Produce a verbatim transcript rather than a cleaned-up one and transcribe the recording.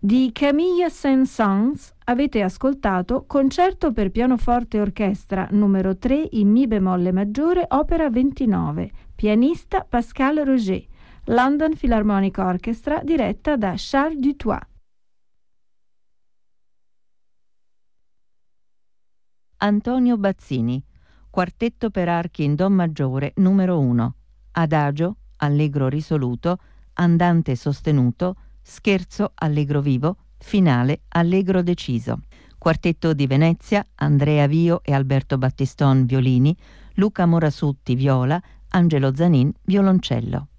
Di Camille Saint-Saëns avete ascoltato Concerto per pianoforte e orchestra numero tre in Mi bemolle maggiore, opera ventinove, pianista Pascal Roger, London Philharmonic Orchestra diretta da Charles Dutoit. Antonio Bazzini, Quartetto per archi in Do maggiore numero uno, Adagio, allegro risoluto, andante sostenuto, scherzo allegro vivo, finale allegro deciso. Quartetto di Venezia, Andrea Vio e Alberto Battiston violini, Luca Morasutti viola, Angelo Zanin violoncello.